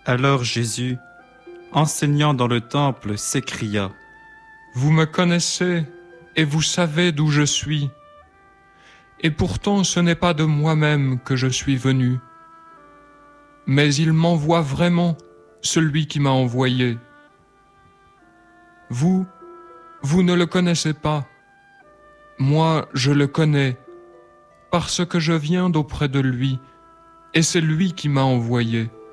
Alors Jésus, enseignant dans le temple, s'écria: Vous me connaissez et vous savez d'où je suis. Et pourtant ce n'est pas de moi-même que je suis venu. Mais il m'envoie vraiment, celui qui m'a envoyé. Vous ne le connaissez pas. Moi, je le connais, parce que je viens d'auprès de lui, et c'est lui qui m'a envoyé.